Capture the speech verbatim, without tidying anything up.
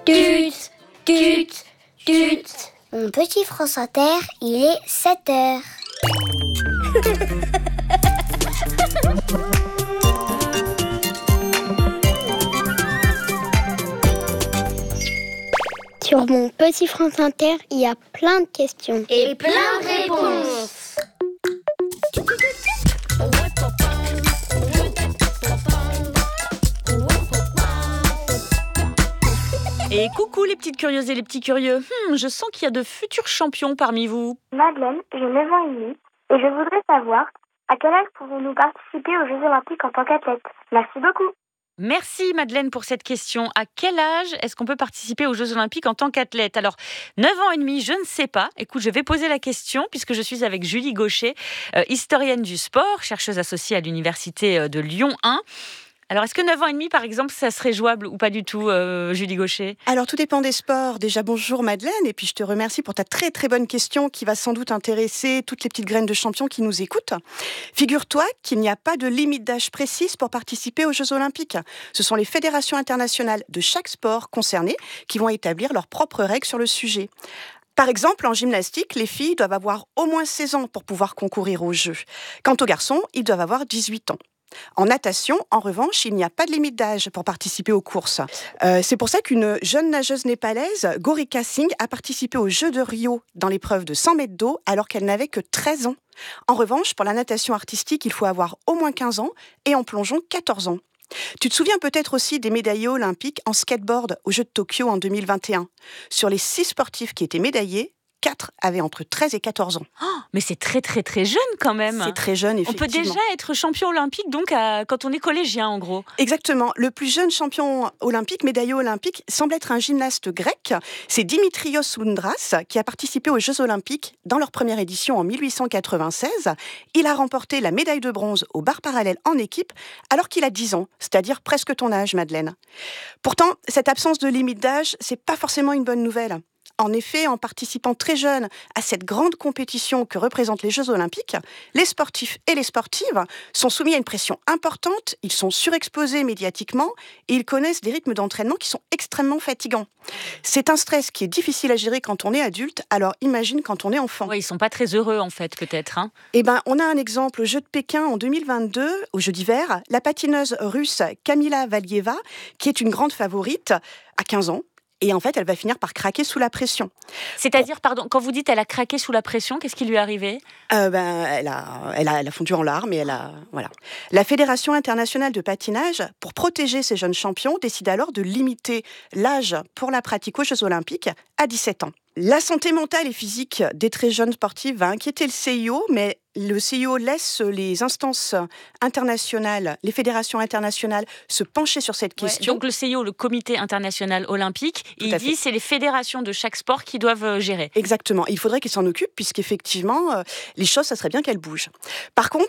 Tut, tut, tut. Mon petit France Inter, il est sept heures. Sur mon petit France Inter, il y a plein de questions. Et plein de réponses. Et coucou les petites curieuses et les petits curieux. Hmm, je sens qu'il y a de futurs champions parmi vous. Madeleine, j'ai neuf ans et demi et je voudrais savoir à quel âge pouvons-nous participer aux Jeux Olympiques en tant qu'athlète. Merci beaucoup. Merci Madeleine pour cette question. À quel âge est-ce qu'on peut participer aux Jeux Olympiques en tant qu'athlète ? Alors, neuf ans et demi, je ne sais pas. Écoute, je vais poser la question puisque je suis avec Julie Gaucher, euh, historienne du sport, chercheuse associée à l'Université de Lyon un. Alors, est-ce que neuf ans et demi, par exemple, ça serait jouable ou pas du tout, euh, Julie Gaucher ? Alors, tout dépend des sports. Déjà, bonjour Madeleine, et puis je te remercie pour ta très très bonne question qui va sans doute intéresser toutes les petites graines de champions qui nous écoutent. Figure-toi qu'il n'y a pas de limite d'âge précise pour participer aux Jeux Olympiques. Ce sont les fédérations internationales de chaque sport concerné qui vont établir leurs propres règles sur le sujet. Par exemple, en gymnastique, les filles doivent avoir au moins seize ans pour pouvoir concourir aux Jeux. Quant aux garçons, ils doivent avoir dix-huit ans. En natation, en revanche, il n'y a pas de limite d'âge pour participer aux courses. Euh, c'est pour ça qu'une jeune nageuse népalaise, Gorika Singh, a participé aux Jeux de Rio dans l'épreuve de cent mètres d'eau alors qu'elle n'avait que treize ans. En revanche, pour la natation artistique, il faut avoir au moins quinze ans et en plongeon quatorze ans. Tu te souviens peut-être aussi des médaillés olympiques en skateboard aux Jeux de Tokyo en deux mille vingt et un. Sur les six sportifs qui étaient médaillés, quatre avaient entre treize et quatorze ans. Oh, mais c'est très très très jeune quand même. C'est très jeune, On peut effectivement. déjà être champion olympique donc à- quand on est collégien en gros. Exactement. Le plus jeune champion olympique, médaillé olympique, semble être un gymnaste grec. C'est Dimitrios Soundras qui a participé aux Jeux olympiques dans leur première édition en mille huit cent quatre-vingt-seize. Il a remporté la médaille de bronze aux barres parallèles en équipe alors qu'il a dix ans, c'est-à-dire presque ton âge, Madeleine. Pourtant, cette absence de limite d'âge, c'est pas forcément une bonne nouvelle. En effet, en participant très jeune à cette grande compétition que représentent les Jeux Olympiques, les sportifs et les sportives sont soumis à une pression importante, ils sont surexposés médiatiquement et ils connaissent des rythmes d'entraînement qui sont extrêmement fatigants. C'est un stress qui est difficile à gérer quand on est adulte, alors imagine quand on est enfant. Ouais, ils sont pas très heureux en fait peut-être. Hein. Eh ben, on a un exemple aux Jeux de Pékin en deux mille vingt-deux, aux Jeux d'hiver, la patineuse russe Kamila Valieva, qui est une grande favorite, à quinze ans. Et en fait, elle va finir par craquer sous la pression. C'est-à-dire, pardon, quand vous dites elle a craqué sous la pression, qu'est-ce qui lui est arrivé ? euh, ben, elle, a, elle, a, elle a fondu en larmes et elle a... Voilà. La Fédération internationale de patinage, pour protéger ces jeunes champions, décide alors de limiter l'âge pour la pratique aux Jeux Olympiques à dix-sept ans. La santé mentale et physique des très jeunes sportifs va inquiéter le C I O, mais le C I O laisse les instances internationales, les fédérations internationales se pencher sur cette Ouais, question. donc le C I O, le Comité international olympique, Tout il à dit fait. c'est les fédérations de chaque sport qui doivent euh, gérer. Exactement. Il faudrait qu'ils s'en occupent puisqu'effectivement, euh, les choses, ça serait bien qu'elles bougent. Par contre,